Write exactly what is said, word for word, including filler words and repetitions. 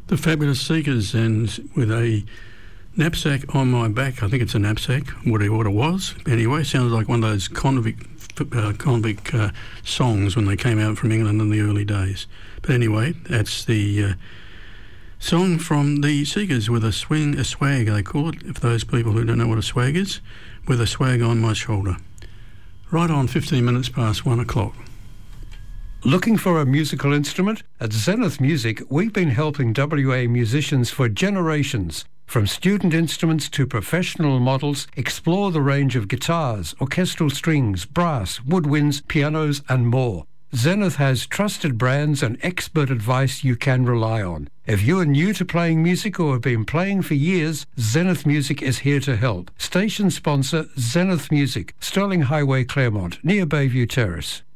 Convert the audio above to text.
The Fabulous Seekers, and with a knapsack on my back. I think it's a knapsack, whatever what it was. Anyway, sounds like one of those convict uh, convict uh, songs when they came out from England in the early days. But anyway, that's the uh, song from the Seekers, with a swing, a swag they call it, if those people who don't know what a swag is, with a swag on my shoulder. Right on fifteen minutes past one o'clock. Looking for a musical instrument? At Zenith Music, we've been helping W A musicians for generations. From student instruments to professional models, explore the range of guitars, orchestral strings, brass, woodwinds, pianos and more. Zenith has trusted brands and expert advice you can rely on. If you are new to playing music or have been playing for years, Zenith Music is here to help. Station sponsor Zenith Music, Sterling Highway, Claremont, near Bayview Terrace.